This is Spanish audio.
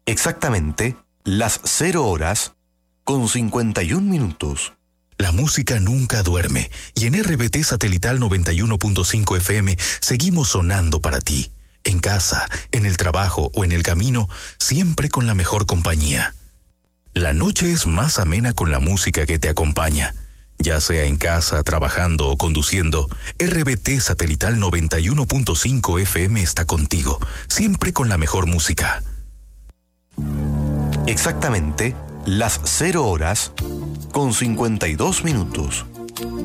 Exactamente las 0 horas con 51 minutos. La música nunca duerme y en RBT Satelital 91.5 FM seguimos sonando para ti. En casa, en el trabajo o en el camino, siempre con la mejor compañía. La noche es más amena con la música que te acompaña. Ya sea en casa, trabajando o conduciendo, RBT Satelital 91.5 FM está contigo, siempre con la mejor música. Exactamente las 0 horas con 52 minutos.